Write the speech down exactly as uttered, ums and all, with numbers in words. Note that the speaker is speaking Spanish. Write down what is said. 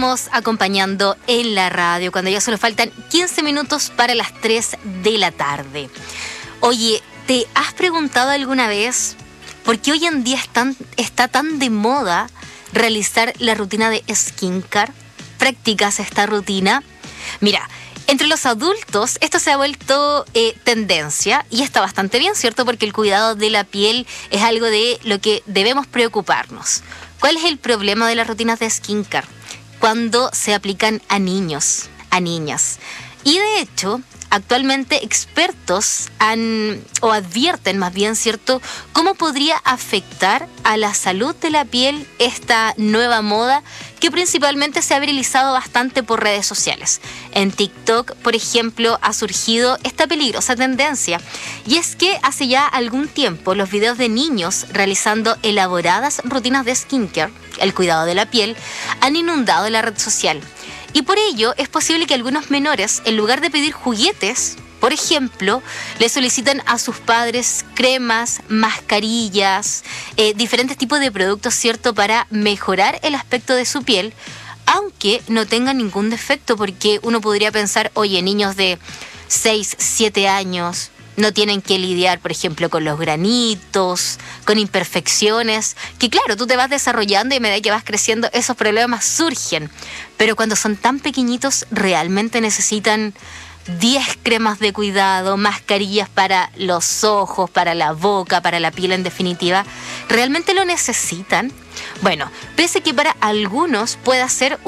seguimos acompañando en la radio cuando ya solo faltan quince minutos para las tres de la tarde. Oye, ¿te has preguntado alguna vez por qué hoy en día es tan, está tan de moda realizar la rutina de skincare? ¿Practicas esta rutina? Mira, entre los adultos esto se ha vuelto eh, tendencia y está bastante bien, ¿cierto? Porque el cuidado de la piel es algo de lo que debemos preocuparnos. ¿Cuál es el problema de las rutinas de skincare? Cuando se aplican a niños, a niñas. Y de hecho, actualmente expertos han, o advierten más bien, ¿cierto?, cómo podría afectar a la salud de la piel esta nueva moda que principalmente se ha viralizado bastante por redes sociales. En TikTok, por ejemplo, ha surgido esta peligrosa tendencia. Y es que hace ya algún tiempo los videos de niños realizando elaboradas rutinas de skincare, el cuidado de la piel, han inundado la red social. Y por ello es posible que algunos menores, en lugar de pedir juguetes, por ejemplo, le solicitan a sus padres cremas, mascarillas, eh, diferentes tipos de productos, ¿cierto?, para mejorar el aspecto de su piel, aunque no tengan ningún defecto, porque uno podría pensar, oye, niños de seis, siete años no tienen que lidiar, por ejemplo, con los granitos, con imperfecciones, que claro, tú te vas desarrollando y a medida que vas creciendo esos problemas surgen. Pero cuando son tan pequeñitos, realmente necesitan diez cremas de cuidado, mascarillas para los ojos, para la boca, para la piel en definitiva. ¿Realmente lo necesitan? Bueno, pese que para algunos pueda ser